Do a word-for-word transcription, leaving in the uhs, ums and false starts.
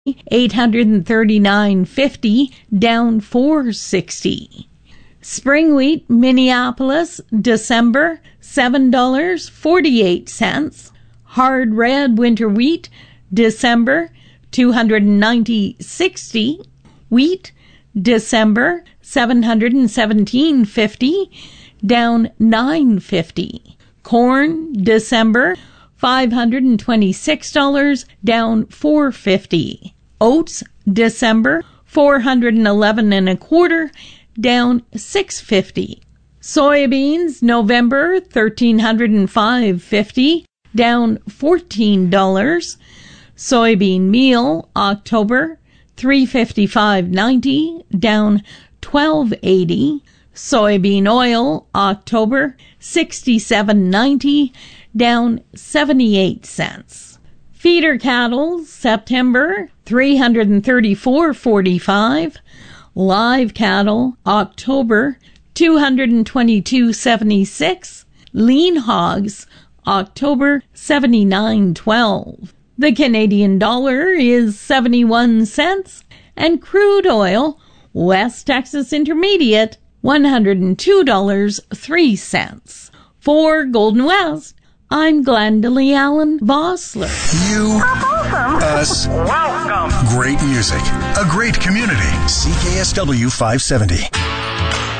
eight hundred thirty-nine fifty, down four sixty. Spring wheat, Minneapolis, December, seven dollars and forty-eight cents. Hard red winter wheat, December, two hundred ninety sixty. Wheat, December, seven hundred seventeen fifty, down nine fifty. Corn, December, five hundred twenty-six dollars, down four fifty. Oats, December, four hundred eleven and a quarter, down six fifty. Soybeans, November, thirteen hundred five fifty, down fourteen dollars. Soybean meal, October, three fifty-five ninety, down twelve eighty. Soybean oil, October, sixty-seven ninety, down seventy-eight cents. Feeder cattle, September, three hundred thirty-four forty-five. Live cattle, October, two hundred twenty-two seventy-six. Lean hogs, October, seventy-nine twelve. The Canadian dollar is seventy-one cents, and crude oil, West Texas Intermediate, one hundred two dollars and three cents. For Golden West, I'm Glendalee Allen Vossler. You, us, welcome. Great music, a great community. C K S W five seventy.